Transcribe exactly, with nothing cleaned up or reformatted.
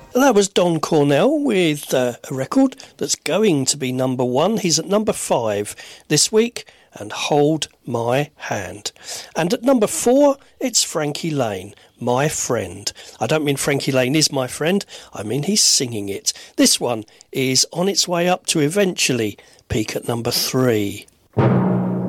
That was Don Cornell with uh, a record that's going to be number one. He's at number five this week, and Hold My Hand. And at number four, it's Frankie Lane, My Friend. I don't mean Frankie Lane is my friend, I mean he's singing it. This one is on its way up to eventually peak at number three.